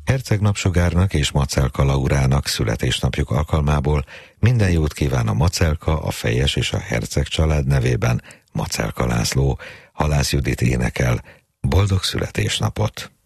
Herceg Napsugárnak és Macelka Laurának születésnapjuk alkalmából minden jót kíván a Macelka, a Fejes és a Herceg család nevében Macelka László. Halász Judit énekel. Boldog születésnapot!